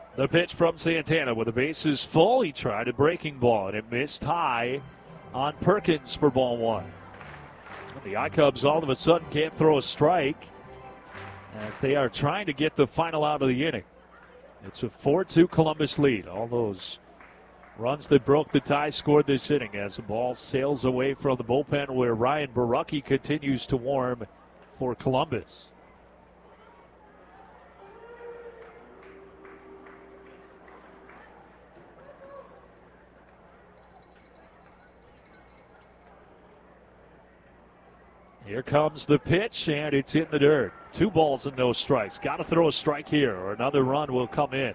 The pitch from Santana with the bases full. He tried a breaking ball and it missed high on Perkins for ball one. The I-Cubs all of a sudden can't throw a strike as they are trying to get the final out of the inning. It's a 4-2 Columbus lead. All those runs that broke the tie scored this inning as the ball sails away from the bullpen where Ryan Borucki continues to warm for Columbus. Here comes the pitch, and it's in the dirt. 2 balls and no strikes. Got to throw a strike here, or another run will come in.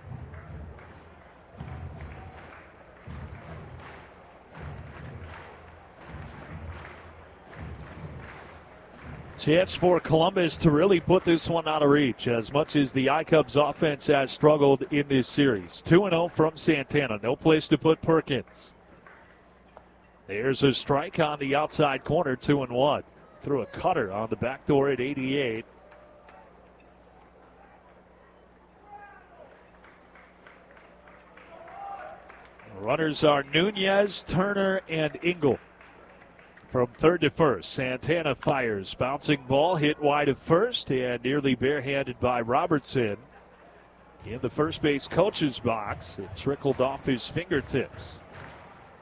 Chance for Columbus to really put this one out of reach, as much as the I-Cubs offense has struggled in this series. 2-0 from Santana. No place to put Perkins. There's a strike on the outside corner, 2-1. Threw a cutter on the back door at 88. Runners are Nunez, Turner, and Engel. From third to first, Santana fires. Bouncing ball hit wide of first and nearly barehanded by Robertson. In the first base coach's box, it trickled off his fingertips.